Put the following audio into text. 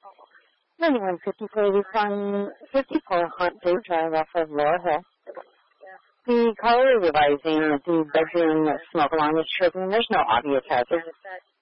54 Hunt Date Drive off of Laurel Hill. The caller is advising that the bedroom smoke alarm is tripping. There's no obvious hazard.